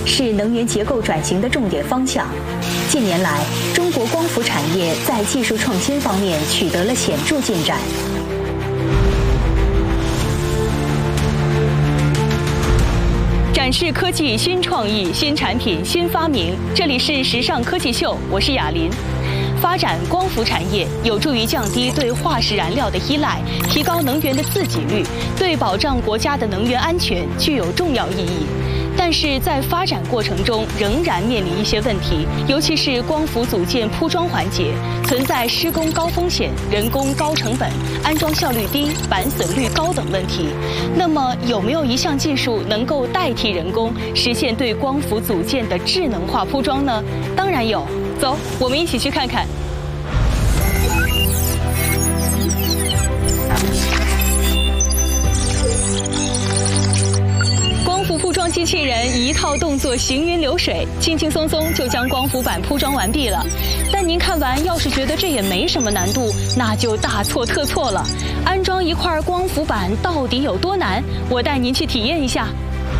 是能源结构转型的重点方向。近年来，中国光伏产业在技术创新方面取得了显著进展。展示科技新创意、新产品、新发明。这里是时尚科技秀，我是雅琳。发展光伏产业有助于降低对化石燃料的依赖，提高能源的自给率，对保障国家的能源安全具有重要意义。但是在发展过程中，仍然面临一些问题，尤其是光伏组件铺装环节存在施工高风险、人工高成本、安装效率低、板损率高等问题。那么，有没有一项技术能够代替人工，实现对光伏组件的智能化铺装呢？当然有，走，我们一起去看看。铺装机器人一套动作行云流水，轻轻松松就将光伏板铺装完毕了。但您看完要是觉得这也没什么难度，那就大错特错了。安装一块光伏板到底有多难？我带您去体验一下。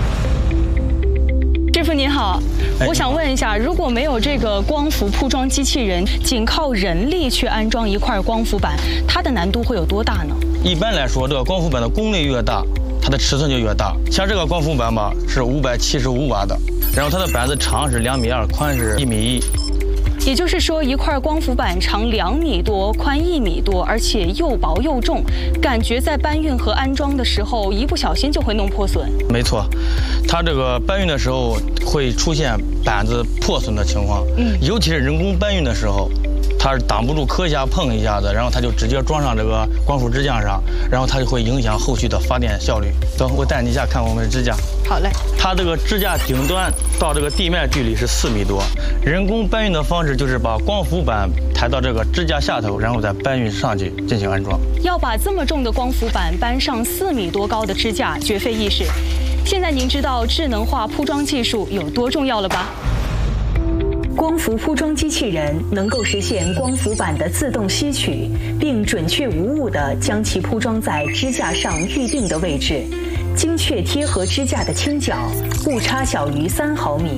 师傅您好，我想问一下，如果没有这个光伏铺装机器人，仅靠人力去安装一块光伏板，它的难度会有多大呢？ 一般来说，这个光伏板的功率越大，它的尺寸就越大。像这个光伏板吧，是575瓦的，然后它的板子长是2.2米，宽是1.1米。 也就是说，一块光伏板长2米多，宽1米多，而且又薄又重，感觉在搬运和安装的时候，一不小心就会弄破损。 没错，它这个搬运的时候会出现板子破损的情况，尤其是人工搬运的时候。它是挡不住磕一下碰一下子，然后它就直接装上这个光伏支架上，然后它就会影响后续的发电效率。走，我带你一下看我们的支架。 好嘞。 它这个支架顶端到这个地面距离是4米多，人工搬运的方式就是把光伏板抬到这个支架下头，然后再搬运上去进行安装。 要把这么重的光伏板搬上4米多高的支架，绝非易事。现在您知道智能化铺装技术有多重要了吧？光伏铺装机器人能够实现光伏板的自动吸取，并准确无误地将其铺装在支架上预定的位置，精确贴合支架的倾角，误差小于3毫米。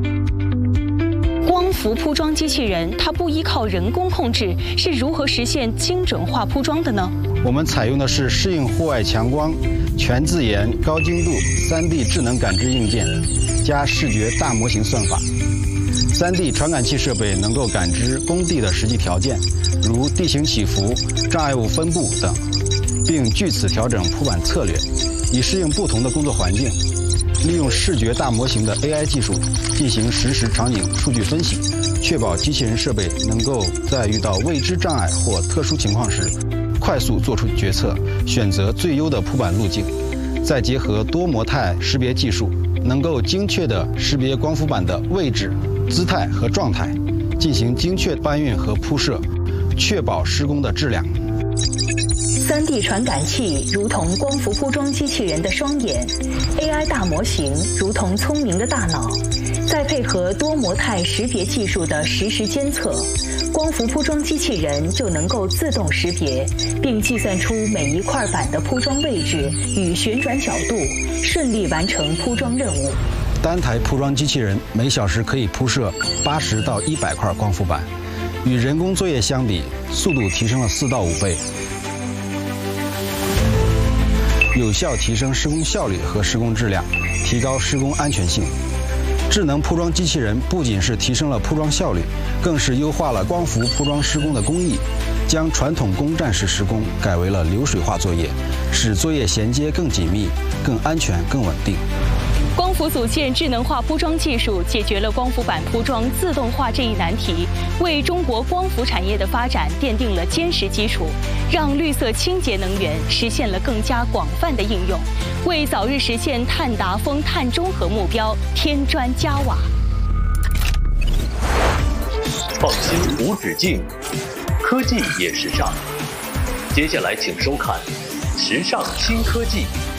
光伏铺装机器人它不依靠人工控制，是如何实现精准化铺装的呢？ 我们采用的是适应户外强光、全自研、高精度 3D 智能感知硬件，加视觉大模型算法。3D 传感器设备能够感知工地的实际条件，如地形起伏、障碍物分布等，并据此调整铺板策略，以适应不同的工作环境。利用视觉大模型的 AI 技术进行实时场景数据分析，确保机器人设备能够在遇到未知障碍或特殊情况时，快速做出决策，选择最优的铺板路径。再结合多模态识别技术，能够精确地识别光伏板的位置、姿态和状态，进行精确搬运和铺设，确保施工的质量。 3D 传感器如同光伏铺装机器人的双眼 ，AI 大模型如同聪明的大脑，再配合多模态识别技术的实时监测，光伏铺装机器人就能够自动识别，并计算出每一块板的铺装位置与旋转角度，顺利完成铺装任务。 单台铺装机器人每小时可以铺设80到100块光伏板，与人工作业相比，速度提升了4到5倍，有效提升施工效率和施工质量，提高施工安全性。智能铺装机器人不仅是提升了铺装效率，更是优化了光伏铺装施工的工艺，将传统攻占式施工改为了流水化作业，使作业衔接更紧密、更安全、更稳定。 光伏组件智能化铺装技术解决了光伏板铺装自动化这一难题，为中国光伏产业的发展奠定了坚实基础，让绿色清洁能源实现了更加广泛的应用，为早日实现碳达峰、碳中和目标添砖加瓦。 创新无止境，科技也时尚。接下来请收看《时尚新科技》。